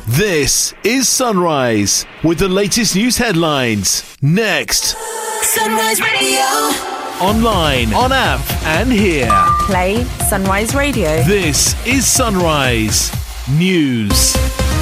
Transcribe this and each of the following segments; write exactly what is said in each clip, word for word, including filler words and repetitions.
This is Sunrise with the latest news headlines. Next. Sunrise Radio. Online, on app, and here. Play Sunrise Radio. This is Sunrise News.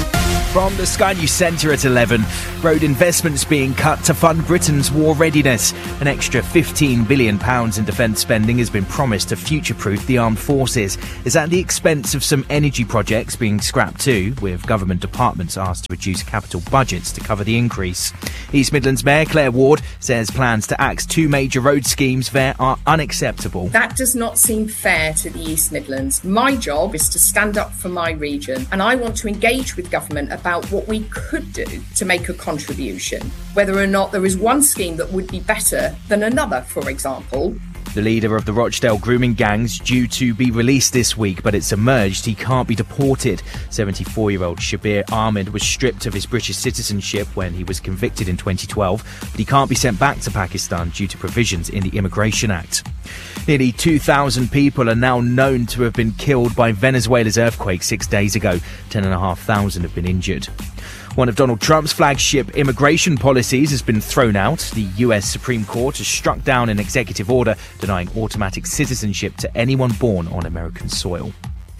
From the Sky News Centre at eleven, road investments being cut to fund Britain's war readiness. An extra fifteen billion pounds in defence spending has been promised to future-proof the armed forces. It's at the expense of some energy projects being scrapped too, with government departments asked to reduce capital budgets to cover the increase. East Midlands Mayor Claire Ward says plans to axe two major road schemes there are unacceptable. That does not seem fair to the East Midlands. My job is to stand up for my region, and I want to engage with government about what we could do to make a contribution, whether or not there is one scheme that would be better than another, for example. The leader of the Rochdale grooming gang's due to be released this week, but it's emerged he can't be deported. seventy-four-year-old Shabir Ahmed was stripped of his British citizenship when he was convicted in twenty twelve, but he can't be sent back to Pakistan due to provisions in the Immigration Act. Nearly two thousand people are now known to have been killed by Venezuela's earthquake six days ago. ten thousand five hundred have been injured. One of Donald Trump's flagship immigration policies has been thrown out. The U S Supreme Court has struck down an executive order denying automatic citizenship to anyone born on American soil.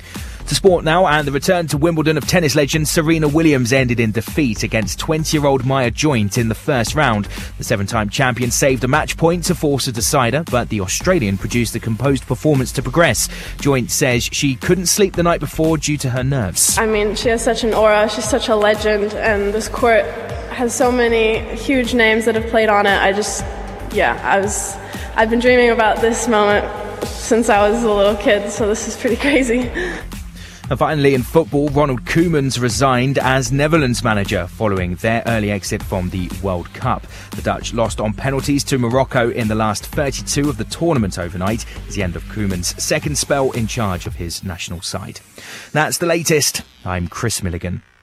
To sport now, and the return to Wimbledon of tennis legend Serena Williams ended in defeat against twenty-year-old Maya Joint in the first round. The seven-time champion saved a match point to force a decider, but the Australian produced a composed performance to progress. Joint says she couldn't sleep the night before due to her nerves. I mean, she has such an aura, she's such a legend, and this court has so many huge names that have played on it. I just, yeah, I was, I've been dreaming about this moment since I was a little kid, so this is pretty crazy. And finally, in football, Ronald Koeman's resigned as Netherlands manager following their early exit from the World Cup. The Dutch lost on penalties to Morocco in the last thirty-two of the tournament overnight. It's the end of Koeman's second spell in charge of his national side. That's the latest. I'm Chris Milligan.